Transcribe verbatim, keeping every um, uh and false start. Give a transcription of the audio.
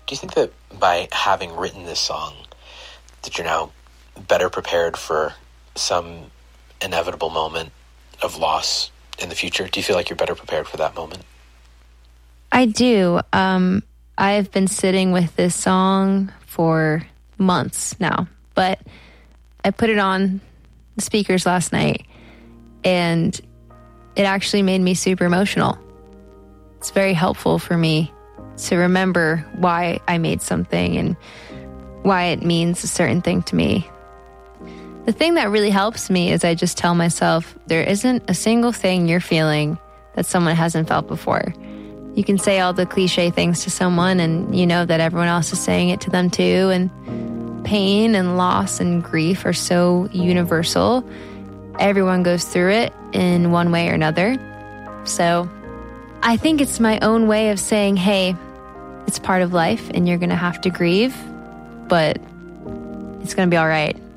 Do you think that by having written this song, that you're now better prepared for some inevitable moment of loss in the future? Do you feel like you're better prepared for that moment? I do. Um, I've been sitting with this song for months now, but I put it on the speakers last night, and it actually made me super emotional. It's very helpful for me to remember why I made something and why it means a certain thing to me. The thing that really helps me is I just tell myself there isn't a single thing you're feeling that someone hasn't felt before. You can say all the cliche things to someone and you know that everyone else is saying it to them too, and pain and loss and grief are so universal. Everyone goes through it in one way or another. So I think it's my own way of saying, hey, it's part of life and you're going to have to grieve, but it's going to be all right.